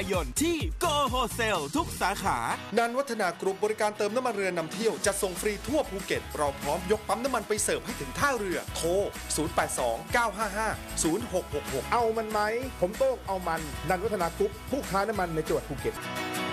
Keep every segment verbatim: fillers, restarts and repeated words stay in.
ยนต์ที่โกโฮเซลทุกสาขานันวัฒนากรุ๊ปบริการเติมน้ำมันเรือนำเที่ยวจะส่งฟรีทั่วภูเก็ตเราพร้อมยกปั๊มน้ำมันไปเสิร์ฟให้ถึงท่าเรือโทรศูนย์ แปด สอง เก้า ห้า ห้า ศูนย์ หก หก หกเอามันไหมผมโต้งเอามันนันวัฒนากรุ๊ปผู้ค้าน้ำมันในจังหวัดภูเก็ต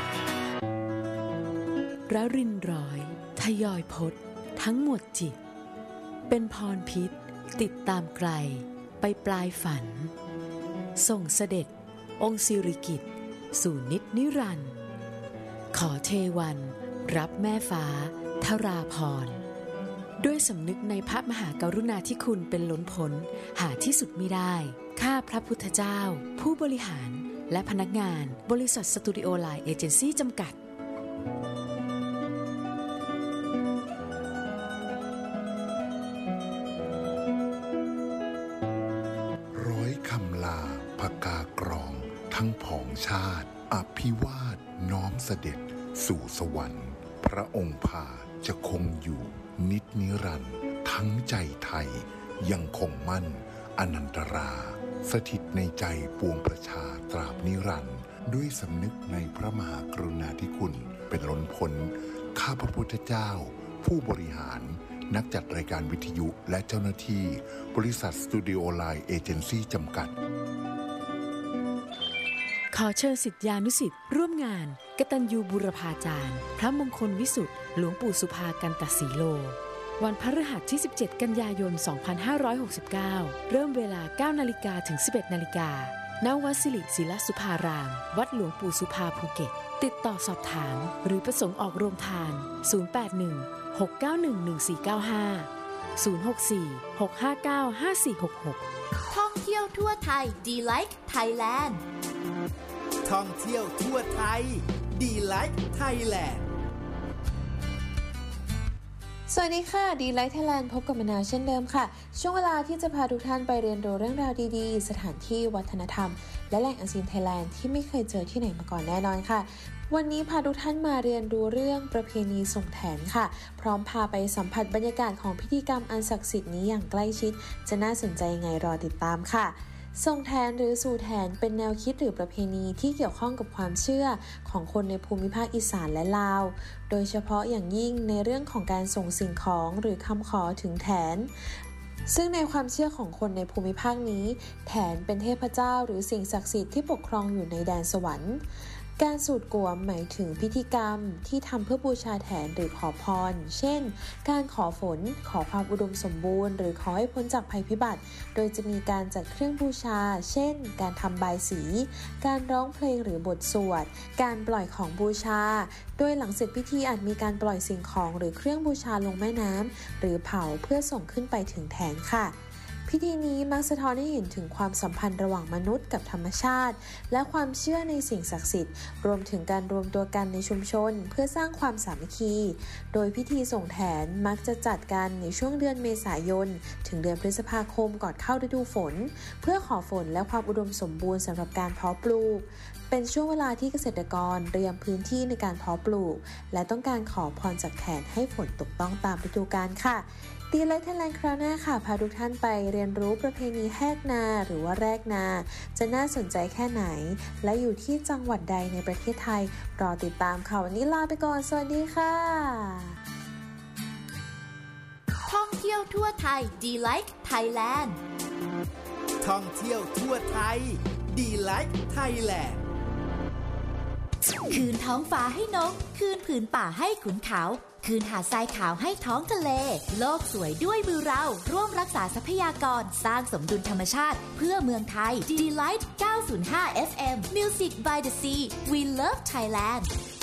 ระรินร้อยทยอยพจน์ทั้งหมดจิตเป็นพรพิษติดตามไกลไปปลายฝันส่งเสด็จองค์สิริกิติ์สู่นิจนิรันดร์ขอเทวันรับแม่ฟ้าทราพรด้วยสำนึกในพระมหากรุณาธิคุณเป็นล้นพ้นหาที่สุดมิได้ข้าพระพุทธเจ้าผู้บริหารและพนักงานบริษัทสตูดิโอไลน์เอเจนซี่จำกัดร้อยคำลาภกากรองทั้งผองชาติอภิวาทน้อมเสด็จสู่สวรรค์พระองค์พาจะคงอยู่นิจนิรันดร์ทั้งใจไทยยังคงมั่นอนันตราสถิตในใจปวงประชาตราบนิรันดร์ด้วยสำนึกในพระมหากรุณาธิคุณเป็นล้นพ้นข้าพระพุทธเจ้าผู้บริหารนักจัดรายการวิทยุและเจ้าหน้าที่บริษัทสตูดิโอไลน์เอเจนซี่จำกัดขอเชิญศิษยานุศิษย์ร่วมงานกตัญญูบูรพาจารย์พระมงคลวิสุทธิ์หลวงปู่สุภากันตสีโลวันพฤหัสที่สิบเจ็ดกันยายนสองพันห้าร้อยหกสิบเก้าเริ่มเวลา เก้านาฬิกา ถึง สิบเอ็ดนาฬิกา ณ วัดสิริศิลสุภารามวัดหลวงปู่สุภาภูเก็ตติดต่อสอบถามหรือประสงค์ออกโรงทานศูนย์ แปด หนึ่ง หก เก้า หนึ่ง หนึ่ง สี่ เก้า ห้า ศูนย์ หก สี่ หก ห้า เก้า ห้า สี่ หก หกท่องเที่ยวทั่วไทย Delight Thailand ท่องเที่ยวทั่วไทย Delight Thailand สวัสดีค่ะ Delight Thailand พบกับมะนาวเช่นเดิมค่ะช่วงเวลาที่จะพาทุกท่านไปเรียนรู้เรื่องราวดีๆสถานที่วัฒนธรรมและแหล่งอันซีนไทยแลนด์ที่ไม่เคยเจอที่ไหนมาก่อนแน่นอนค่ะวันนี้พาทุกท่านมาเรียนรู้เรื่องประเพณีส่งแถนค่ะพร้อมพาไปสัมผัสบรรยากาศของพิธีกรรมอันศักดิ์สิทธิ์นี้อย่างใกล้ชิดจะน่าสนใจยังไงรอติดตามค่ะส่งแถนหรือสู่แถนเป็นแนวคิดหรือประเพณีที่เกี่ยวข้องกับความเชื่อของคนในภูมิภาคอีสานและลาวโดยเฉพาะอย่างยิ่งในเรื่องของการส่งสิ่งของหรือคำขอถึงแถนซึ่งในความเชื่อของคนในภูมิภาคนี้แถนเป็นเทพเจ้าหรือสิ่งศักดิ์สิทธิ์ที่ปกครองอยู่ในแดนสวรรค์การสูดกวมหมายถึงพิธีกรรมที่ทำเพื่อบูชาแถนหรือขอพรเช่นการขอฝนขอความอุดมสมบูรณ์หรือขอให้พ้นจากภัยพิบัติโดยจะมีการจัดเครื่องบูชาเช่นการทำบายสีการร้องเพลงหรือบทสวดการปล่อยของบูชาโดยหลังเสร็จพิธีอาจมีการปล่อยสิ่งของหรือเครื่องบูชาลงแม่น้ำหรือเผาเพื่อส่งขึ้นไปถึงแถนค่ะพิธีนี้มักสะท้อนให้เห็นถึงความสัมพันธ์ระหว่างมนุษย์กับธรรมชาติและความเชื่อในสิ่งศักดิ์สิทธิ์รวมถึงการรวมตัวกันในชุมชนเพื่อสร้างความสามัคคีโดยพิธีส่งแถนมักจะจัดกันในช่วงเดือนเมษายนถึงเดือนพฤษภาคมก่อนเข้าฤดูฝนเพื่อขอฝนและความอุดมสมบูรณ์สำหรับการเพาะปลูกเป็นช่วงเวลาที่เกษตรกรเตรียมพื้นที่ในการเพาะปลูกและต้องการขอพรจากแถนให้ฝนตกต้องตามฤดูกาลค่ะดีไลท์ไทยแลนด์คราวหน้าค่ะพาทุกท่านไปเรียนรู้ประเพณีแหกนาหรือว่าแรกนาจะน่าสนใจแค่ไหนและอยู่ที่จังหวัดใดในประเทศไทยรอติดตามค่ะวันนี้ลาไปก่อนสวัสดีค่ะท่องเที่ยวทั่วไทย Delight Thailand ท่องเที่ยวทั่วไทย Delight Thailand คืนท้องฟ้าให้นกคืนผืนป่าให้ขุนเขาคืนหาดทรายขาวให้ท้องทะเลโลกสวยด้วยมือเราร่วมรักษาทรัพยากรสร้างสมดุลธรรมชาติเพื่อเมืองไทย Delight เก้าศูนย์ห้า เอฟ เอ็ม Music by the Sea We Love Thailand